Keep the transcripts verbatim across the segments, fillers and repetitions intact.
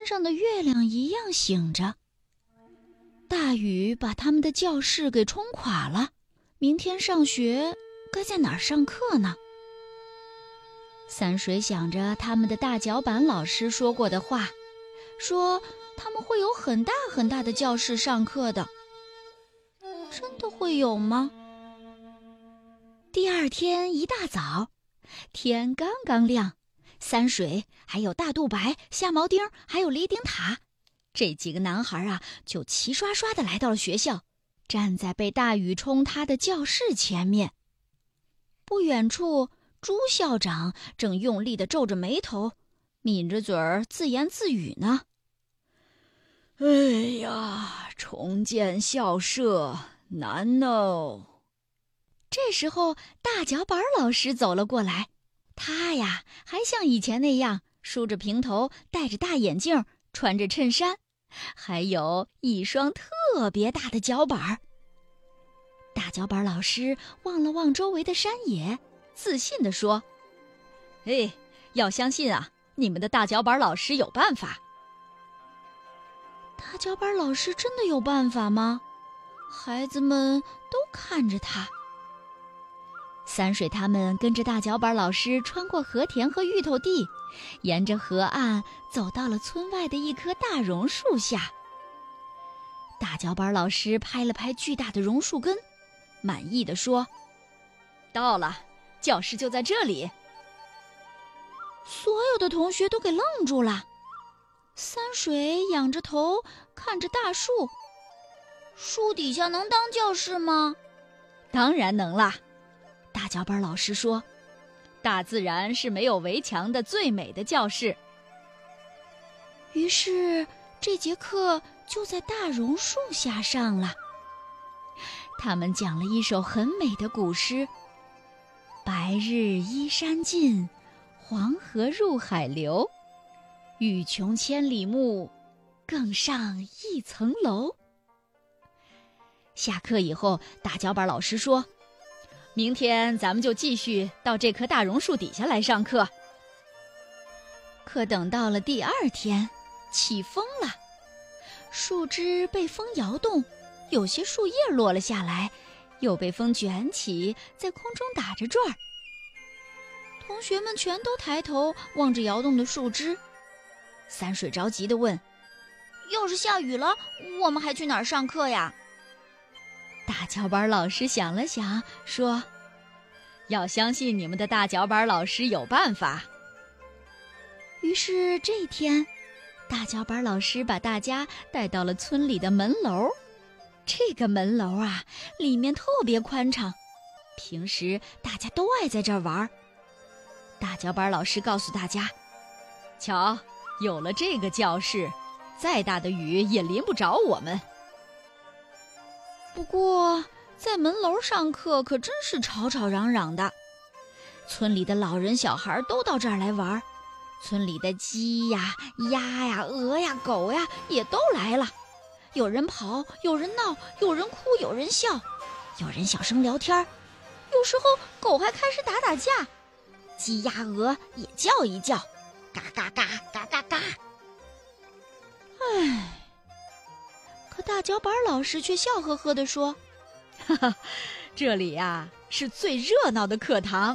上的月亮一样醒着。大雨把他们的教室给冲垮了，明天上学该在哪儿上课呢？三水想着他们的大脚板老师说过的话，说他们会有很大很大的教室上课的。真的会有吗？第二天一大早，天刚刚亮，三水还有大肚白、夏毛丁还有李顶塔这几个男孩啊，就齐刷刷地来到了学校，站在被大雨冲塌的教室前面。不远处，朱校长正用力地皱着眉头，抿着嘴儿自言自语呢。 哎呀，重建校舍难哦。 这时候，大脚板老师走了过来，他呀，还像以前那样梳着平头，戴着大眼镜，穿着衬衫，还有一双特别大的脚板。大脚板老师望了望周围的山野，自信地说： 哎，要相信啊，你们的大脚板老师有办法。 大脚板老师真的有办法吗？孩子们都看着他。三水他们跟着大脚板老师穿过河田和芋头地，沿着河岸走到了村外的一棵大榕树下。大脚板老师拍了拍巨大的榕树根，满意地说： 到了，教室就在这里。 所有的同学都给愣住了。三水仰着头看着大树，树底下能当教室吗？ 当然能啦。 大脚板老师说： 大自然是没有围墙的最美的教室。 于是这节课就在大榕树下上了。他们讲了一首很美的古诗：白日依山尽，黄河入海流，欲穷千里目，更上一层楼。下课以后，大脚板老师说： 明天咱们就继续到这棵大榕树底下来上课。 可等到了第二天，起风了，树枝被风摇动，有些树叶落了下来，又被风卷起，在空中打着转儿。同学们全都抬头望着摇动的树枝。三水着急地问：要是下雨了，我们还去哪儿上课呀？大脚板老师想了想，说： 要相信你们的大脚板老师有办法。 于是这一天，大脚板老师把大家带到了村里的门楼。这个门楼啊，里面特别宽敞，平时大家都爱在这儿玩。大脚板老师告诉大家： 瞧，有了这个教室，再大的雨也淋不着我们。 不过在门楼上课可真是吵吵嚷嚷的，村里的老人小孩都到这儿来玩，村里的鸡呀、鸭呀、鹅呀、狗呀也都来了。有人跑，有人闹，有人哭，有人笑，有人小声聊天，有时候狗还开始打打架，鸡鸭鹅也叫一叫，嘎嘎嘎嘎嘎嘎。唉，可大脚板老师却笑呵呵地说： 哈哈，这里呀，是最热闹的课堂。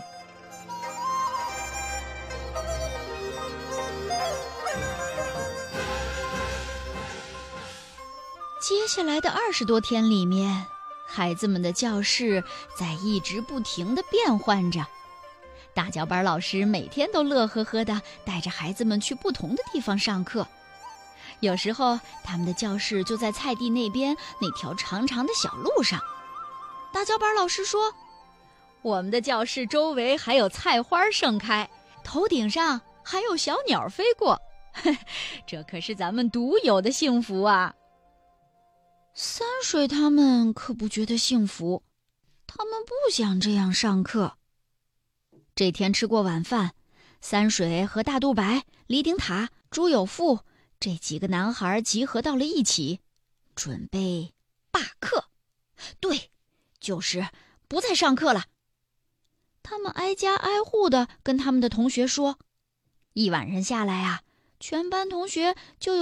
接下来的二十多天里面，孩子们的教室在一直不停地变换着。大脚板老师每天都乐呵呵地带着孩子们去不同的地方上课。有时候他们的教室就在菜地那边那条长长的小路上。大脚板老师说： 我们的教室周围还有菜花盛开，头顶上还有小鸟飞过，这可是咱们独有的幸福啊。 三水他们可不觉得幸福，他们不想这样上课。这天吃过晚饭，三水和大肚白、李顶塔、朱有富这几个男孩集合到了一起，准备罢课。对，就是不再上课了。他们挨家挨户地跟他们的同学说，一晚上下来啊，全班同学就有